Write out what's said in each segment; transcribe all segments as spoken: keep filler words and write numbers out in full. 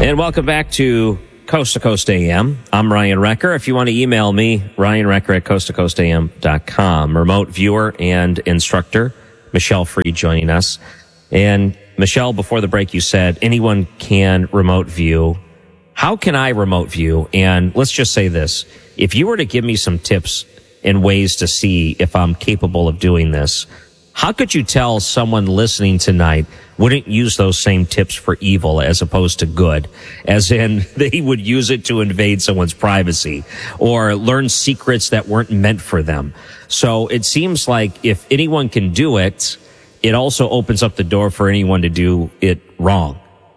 And welcome back to Coast to Coast A M. I'm Ryan Recker. If you want to email me, Ryan Recker at coast to coast a m dot com. Remote viewer and instructor, Michelle Freed joining us. And Michelle, before the break, you said anyone can remote view. How can I remote view? And let's just say this. If you were to give me some tips and ways to see if I'm capable of doing this, how could you tell someone listening tonight wouldn't use those same tips for evil as opposed to good? As in, they would use it to invade someone's privacy or learn secrets that weren't meant for them. So it seems like if anyone can do it, it also opens up the door for anyone to do it wrong.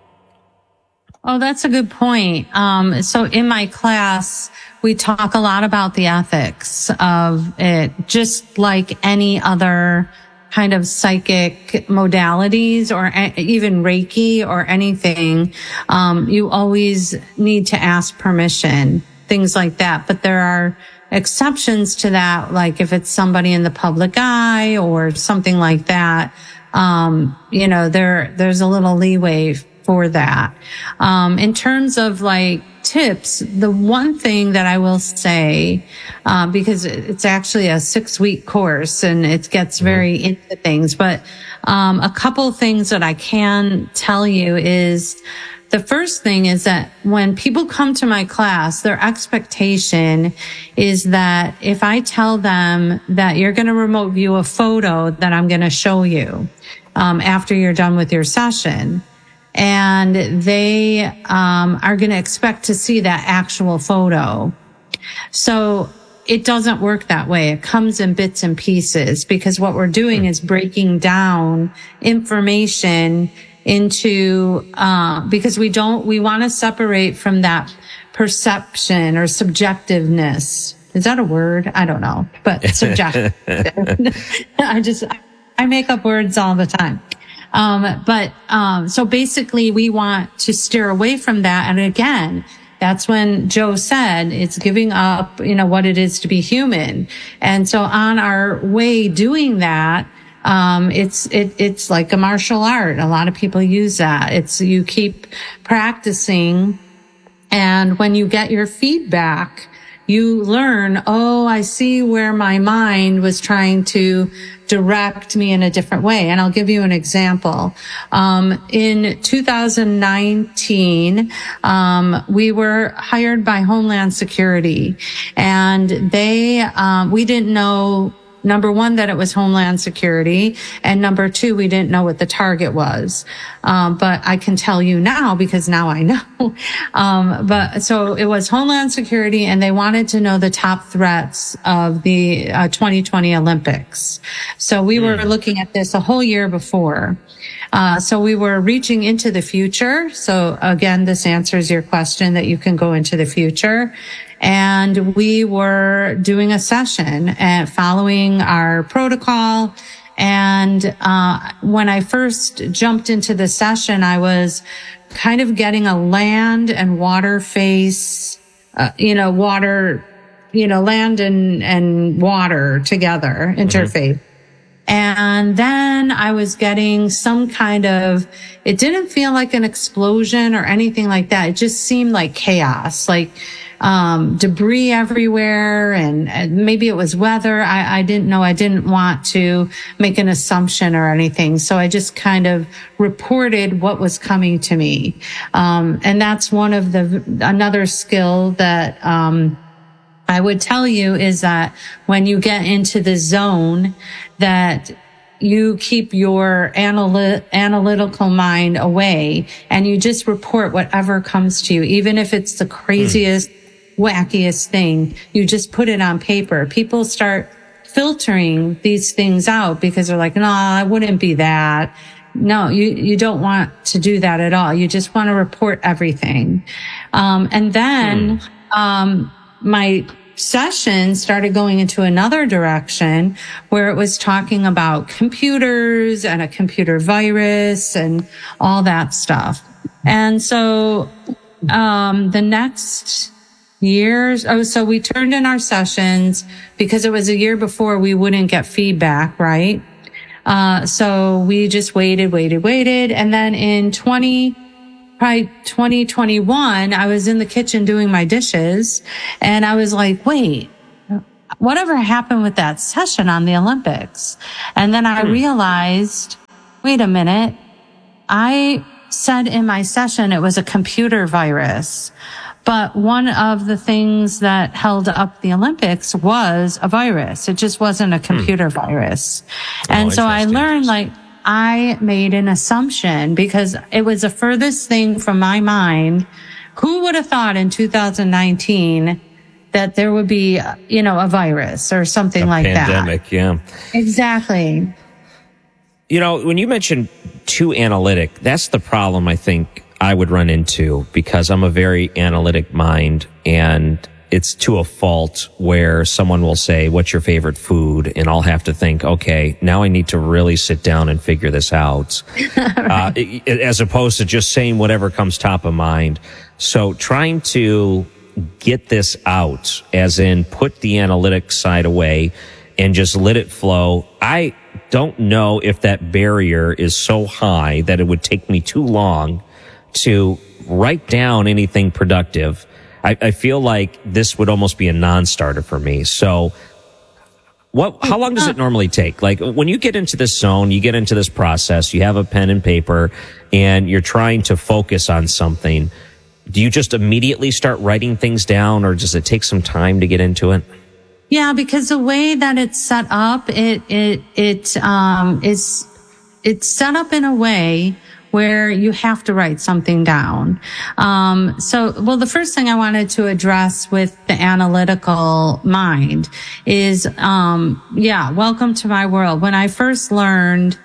Oh, that's a good point. Um, so in my class, we talk a lot about the ethics of it, just like any other kind of psychic modalities or a- even Reiki or anything. Um, you always need to ask permission, things like that. But there are exceptions to that, like if it's somebody in the public eye or something like that. Um, you know, there, there's a little leeway for that. Um, in terms of like tips, the one thing that I will say, uh, because it's actually a six week course and it gets very into things, but, um, a couple things that I can tell you is the first thing is that when people come to my class, their expectation is that if I tell them that you're going to remote view a photo that I'm going to show you, um, after you're done with your session, and they um, are going to expect to see that actual photo. So it doesn't work that way. It comes in bits and pieces because what we're doing is breaking down information into, uh, because we don't, we want to separate from that perception or subjectiveness. Is that a word? I don't know, but subjective. I just, I make up words all the time. Um, but, um, so basically we want to steer away from that. And again, that's when Joe said it's giving up, you know, what it is to be human. And so on our way doing that, um, it's, it, it's like a martial art. A lot of people use that. It's, you keep practicing. And when you get your feedback, you learn, oh, I see where my mind was trying to direct me in a different way. And I'll give you an example. Um, in two thousand nineteen, um, we were hired by Homeland Security, and they, um, we didn't know, number one, that it was Homeland Security, and number two, we didn't know what the target was. Um, but I can tell you now because now I know. um, but so it was Homeland Security, and they wanted to know the top threats of the uh, twenty twenty Olympics. So we were looking at this a whole year before. Uh, so we were reaching into the future. So again, this answers your question that you can go into the future. And we were doing a session and following our protocol. And, uh, when I first jumped into the session, I was kind of getting a land and water face, uh, you know, water, you know, land and, and water together interface. Mm-hmm. And then I was getting some kind of, it didn't feel like an explosion or anything like that. It just seemed like chaos, like, um, debris everywhere, and, and maybe it was weather. I, I didn't know. I didn't want to make an assumption or anything. So I just kind of reported what was coming to me. Um, and that's one of the, another skill that, um, I would tell you is that when you get into the zone, that you keep your analy- analytical mind away and you just report whatever comes to you, even if it's the craziest, mm. wackiest thing. You just put it on paper. People start filtering these things out because they're like, no, it wouldn't be that. No, you, you don't want to do that at all. You just want to report everything. Um, and then, mm. um, my session started going into another direction where it was talking about computers and a computer virus and all that stuff. And so, um, the next years, oh, so we turned in our sessions because it was a year before we wouldn't get feedback, right? Uh, so we just waited, waited, waited. And then in twenty probably twenty twenty-one, I was in the kitchen doing my dishes and I was like, wait, whatever happened with that session on the Olympics? And then I hmm. realized, wait a minute, I said in my session it was a computer virus. But one of the things that held up the Olympics was a virus. It just wasn't a computer hmm. virus. And oh, so I learned, like, I made an assumption because it was the furthest thing from my mind. Who would have thought in two thousand nineteen that there would be, you know, a virus or something a like pandemic, that? Yeah. Exactly. You know, when you mentioned too analytic, that's the problem I think I would run into, because I'm a very analytic mind, and it's to a fault where someone will say, what's your favorite food? And I'll have to think, okay, now I need to really sit down and figure this out, right. uh, as opposed to just saying whatever comes top of mind. So trying to get this out, as in put the analytic side away and just let it flow. I don't know if that barrier is so high that it would take me too long to write down anything productive. I, I feel like this would almost be a non-starter for me. So what, how long does it normally take? Like when you get into this zone, you get into this process, you have a pen and paper and you're trying to focus on something. Do you just immediately start writing things down, or does it take some time to get into it? Yeah, because the way that it's set up, it, it, it, um, is, it's set up in a way where you have to write something down. Um, so, well, the first thing I wanted to address with the analytical mind is, um, yeah, welcome to my world. When I first learned,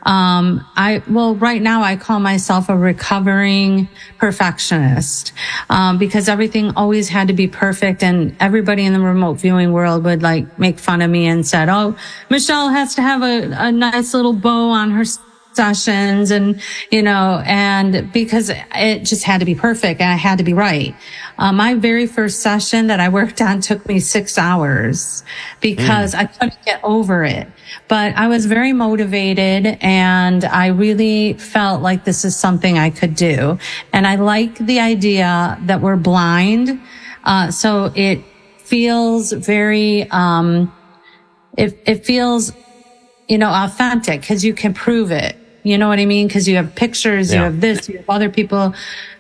um, I, well, right now I call myself a recovering perfectionist, um, because everything always had to be perfect, and everybody in the remote viewing world would like make fun of me and said, oh, Michelle has to have a, a nice little bow on her sessions, and, you know, and because it just had to be perfect and I had to be right. Uh, my very first session that I worked on took me six hours because mm. I couldn't get over it. But I was very motivated and I really felt like this is something I could do. And I like the idea that we're blind. Uh, so it feels very, um, it, it feels, you know, authentic because you can prove it. You know what I mean? Because you have pictures, yeah. you have this, you have other people. Uh,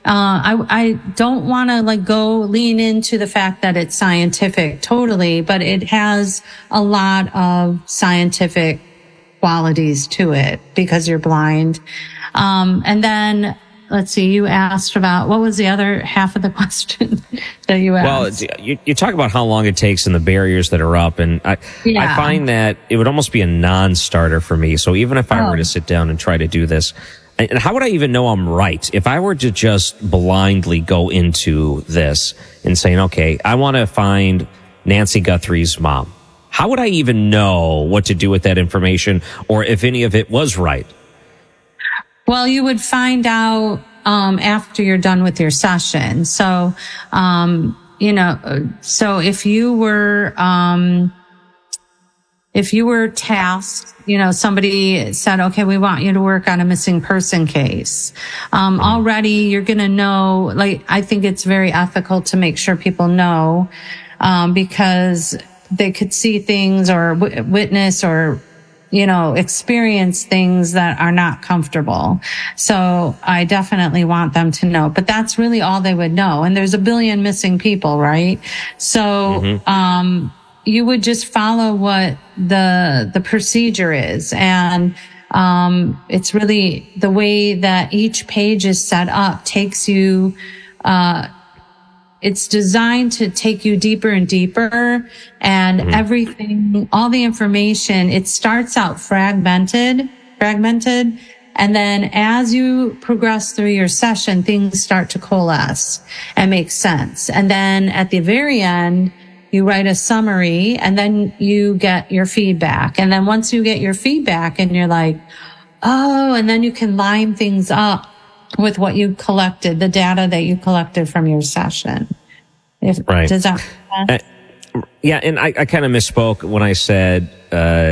I, I don't want to like go lean into the fact that it's scientific totally, but it has a lot of scientific qualities to it because you're blind. Um, and then let's see, you asked about, what was the other half of the question that you asked? Well, you, you talk about how long it takes and the barriers that are up. And I, yeah. I find that it would almost be a non-starter for me. So even if I oh. were to sit down and try to do this, and how would I even know I'm right? If I were to just blindly go into this and saying, okay, I want to find Nancy Guthrie's mom. How would I even know what to do with that information, or if any of it was right? Well, you would find out um, after you're done with your session. So, um, you know, so if you were, um, if you were tasked, you know, somebody said, okay, we want you to work on a missing person case. Um, already you're going to know, like, I think it's very ethical to make sure people know, um, because they could see things or w- witness or you know, experience things that are not comfortable. So I definitely want them to know, but that's really all they would know. And there's a billion missing people, right? So, mm-hmm. um, you would just follow what the, the procedure is. And, um, it's really the way that each page is set up takes you, uh, it's designed to take you deeper and deeper, and mm-hmm. everything, all the information, it starts out fragmented, fragmented. And then as you progress through your session, things start to coalesce and make sense. And then at the very end, you write a summary and then you get your feedback. And then once you get your feedback and you're like, oh, and then you can line things up with what you collected, the data that you collected from your session. If, right. Does that uh, yeah, and I, I kind of misspoke when I said uh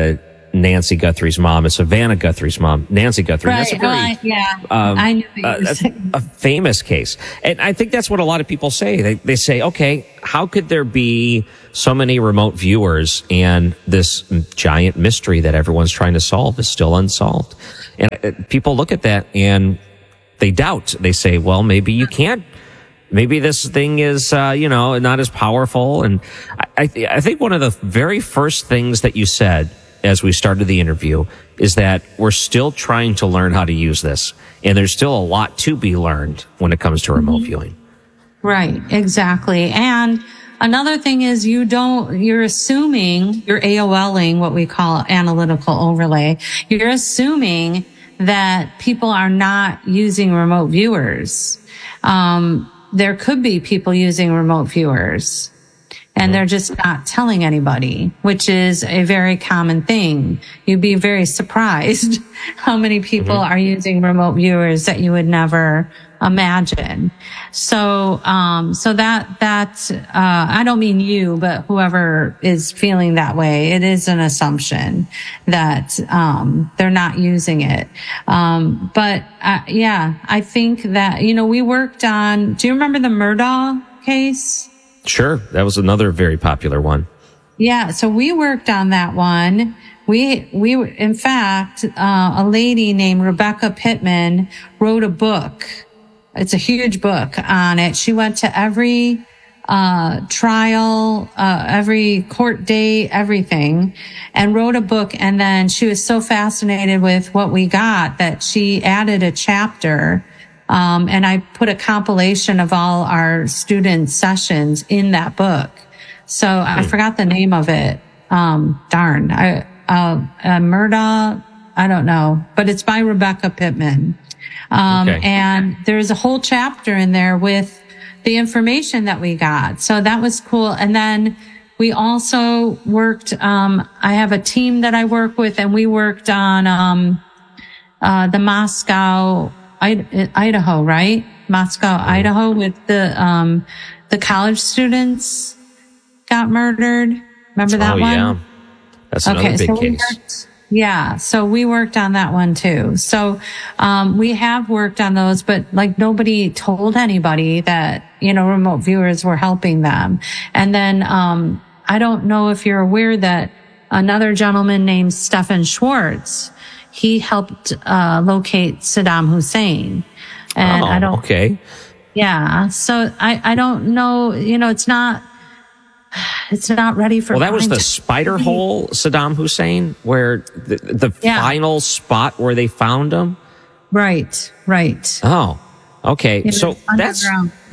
Nancy Guthrie's mom is Savannah Guthrie's mom, Nancy Guthrie. Right. That's a very, oh, I, yeah, um, I knew that you were uh, saying. a famous case. And I think that's what a lot of people say. They, they say, okay, how could there be so many remote viewers and this giant mystery that everyone's trying to solve is still unsolved? And uh, people look at that and they doubt. They say, well, maybe you can't. Maybe this thing is, uh, you know, not as powerful. And I, I, th- I think one of the very first things that you said as we started the interview is that we're still trying to learn how to use this. And there's still a lot to be learned when it comes to remote Mm-hmm. viewing. Right, exactly. And another thing is you don't, you're assuming, you're AOLing what we call analytical overlay. You're assuming that people are not using remote viewers. Um, there could be people using remote viewers and they're just not telling anybody, which is a very common thing. You'd be very surprised how many people mm-hmm. are using remote viewers that you would never imagine. So, um, so that, that, uh, I don't mean you, but whoever is feeling that way, it is an assumption that, um, they're not using it. Um, but, uh, yeah, I think that, you know, we worked on, do you remember the Murdaugh case? Sure. That was another very popular one. Yeah. So we worked on that one. We, we, in fact, uh, a lady named Rebecca Pittman wrote a book. It's a huge book on it. She went to every, uh, trial, uh, every court date, everything, and wrote a book. And then she was so fascinated with what we got that she added a chapter. Um, and I put a compilation of all our student sessions in that book. So I forgot the name of it. Um, darn, I, uh, uh, Murdaugh, I don't know, but it's by Rebecca Pittman. Um, okay. And there's a whole chapter in there with the information that we got. So that was cool. And then we also worked, um, I have a team that I work with and we worked on, um, uh, the Moscow, Idaho, right? Moscow, mm-hmm. Idaho with the, um, the college students got murdered. Remember that oh, one? Yeah. That's another okay, big so case. Worked, yeah. So we worked on that one too. So, um, we have worked on those, but like nobody told anybody that, you know, remote viewers were helping them. And then, um, I don't know if you're aware that another gentleman named Stefan Schwartz, he helped, uh, locate Saddam Hussein. And oh, I don't, okay. Yeah. So I, I don't know, you know, it's not, it's not ready for. Well, that was the to- spider hole Saddam Hussein, where the, the yeah. final spot where they found him. Right, right. Oh, okay. In so that's,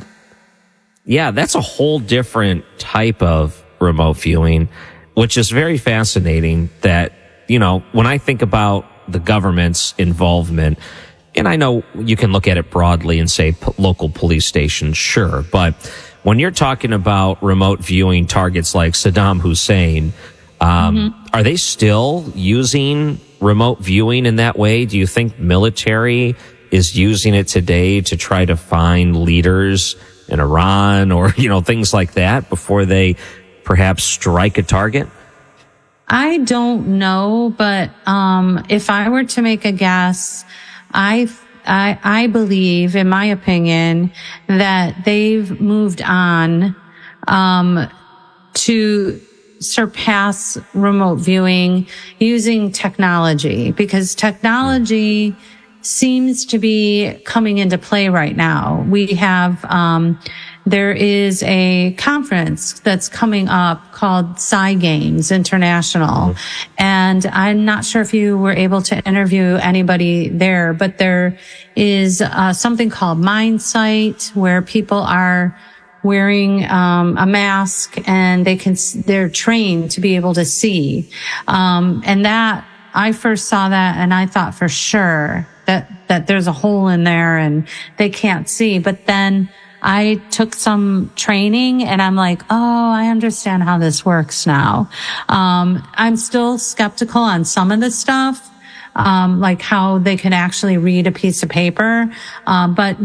yeah, that's a whole different type of remote viewing, which is very fascinating that, you know, when I think about the government's involvement, and I know you can look at it broadly and say p- local police stations, sure, but when you're talking about remote viewing targets like Saddam Hussein, um, mm-hmm. are they still using remote viewing in that way? Do you think military is using it today to try to find leaders in Iran or, you know, things like that before they perhaps strike a target? I don't know, but um, if I were to make a guess, I I, I believe, in my opinion, that they've moved on um, to surpass remote viewing using technology, because technology seems to be coming into play right now. We have, um, there is a conference that's coming up called Cygames International. Mm-hmm. And I'm not sure if you were able to interview anybody there, but there is uh, something called MindSight, where people are wearing um, a mask and they can, they're trained to be able to see. Um, and that, I first saw that and I thought for sure that, that there's a hole in there and they can't see. But then I took some training and I'm like, oh, I understand how this works now. Um, I'm still skeptical on some of the stuff, um, like how they can actually read a piece of paper. Um, but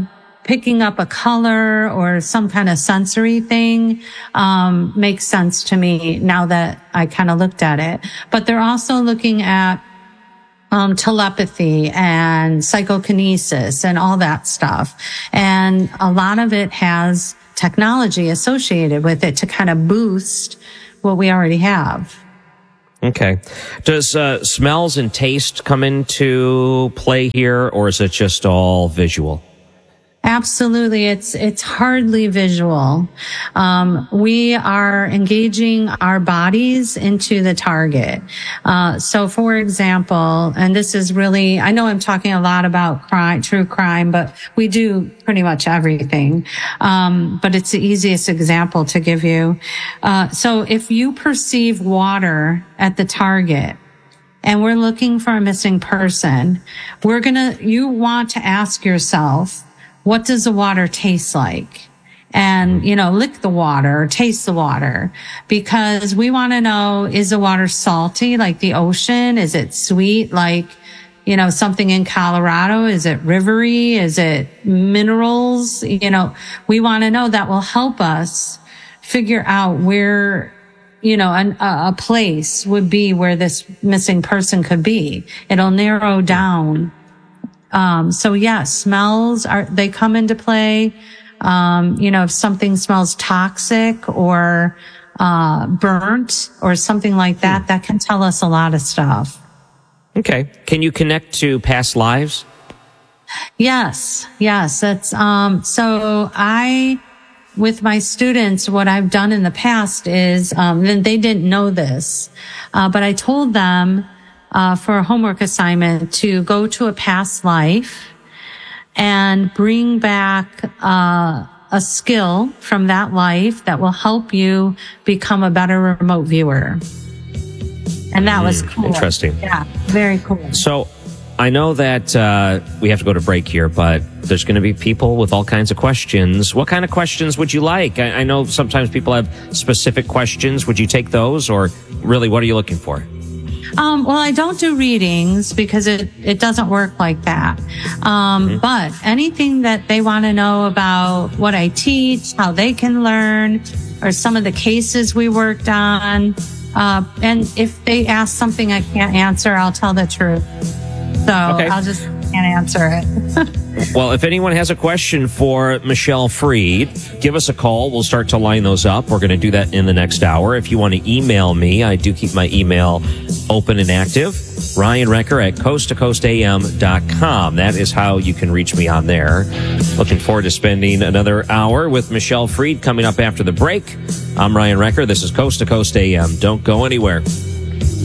picking up a color or some kind of sensory thing, um, makes sense to me now that I kind of looked at it. But they're also looking at Um, telepathy and psychokinesis and all that stuff. And a lot of it has technology associated with it to kind of boost what we already have. Okay. Does uh, smells and taste come into play here, or is it just all visual? Absolutely. It's, it's hardly visual. Um, we are engaging our bodies into the target. Uh, so for example, and this is really, I know I'm talking a lot about crime, true crime, but we do pretty much everything. Um, but it's the easiest example to give you. Uh, so if you perceive water at the target, and we're looking for a missing person, we're gonna, you want to ask yourself, what does the water taste like? And, you know, lick the water, taste the water, because we want to know, is the water salty like the ocean? Is it sweet like, you know, something in Colorado? Is it rivery? Is it minerals? You know, we want to know. That will help us figure out where, you know, an, a, a place would be where this missing person could be. It'll narrow down. Um, so yeah, smells are, they come into play. Um, you know, if something smells toxic or, uh, burnt or something like that, that can tell us a lot of stuff. Okay. Can you connect to past lives? Yes. Yes. That's, um, so I, with my students, what I've done in the past is, um, and they didn't know this, uh, but I told them, Uh, for a homework assignment to go to a past life and bring back, uh, a skill from that life that will help you become a better remote viewer. And that mm, was cool. Interesting. Yeah, very cool. So I know that, uh, we have to go to break here, but there's going to be people with all kinds of questions. What kind of questions would you like? I, I know sometimes people have specific questions. Would you take those, or really, what are you looking for? Um, well, I don't do readings because it, it doesn't work like that. Um, mm-hmm. But anything that they want to know about what I teach, how they can learn, or some of the cases we worked on. Uh, and if they ask something I can't answer, I'll tell the truth. So okay. I'll just can't answer it. Well, if anyone has a question for Michelle Freed, give us a call. We'll start to line those up. We're going to do that in the next hour. If you want to email me, I do keep my email open and active. Ryan Recker at coast to coast a m dot com. That is how you can reach me on there. Looking forward to spending another hour with Michelle Freed coming up after the break. I'm Ryan Recker. This is Coast to Coast A M. Don't go anywhere.